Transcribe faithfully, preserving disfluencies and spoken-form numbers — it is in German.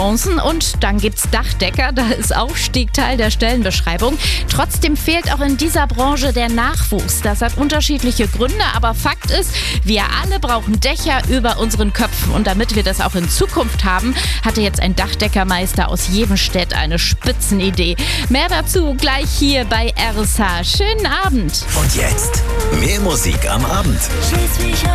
Nuancen und dann gibt's Dachdecker, da ist Aufstieg Teil der Stellenbeschreibung. Trotzdem fehlt auch in dieser Branche der Nachwuchs. Das hat unterschiedliche Gründe, aber Fakt ist, wir alle brauchen Dächer über unseren Köpfen und damit wir das auch in Zukunft haben, hatte jetzt ein Dachdeckermeister aus Jevenstedt eine Spitzenidee. Mehr dazu gleich hier bei R S H. Schönen Abend. Und jetzt mehr Musik am Abend. Schleswig